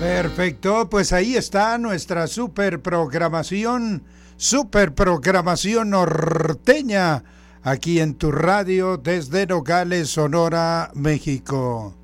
Perfecto, pues ahí está nuestra super programación norteña, aquí en tu radio desde Nogales, Sonora, México.